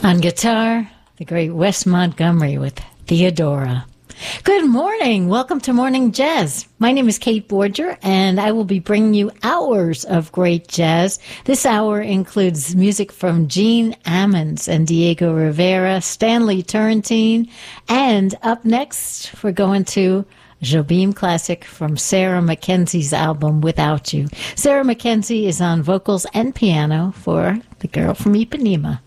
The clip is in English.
On guitar, the great Wes Montgomery with Theodora. Good morning. Welcome to Morning Jazz. My name is Kate Borger, and I will be bringing you hours of great jazz. This hour includes music from Gene Ammons and Diego Rivera, Stanley Turrentine, and up next, we're going to Jobim classic from Sarah Mackenzie's album, Without You. Sarah Mackenzie is on vocals and piano for The Girl from Ipanema.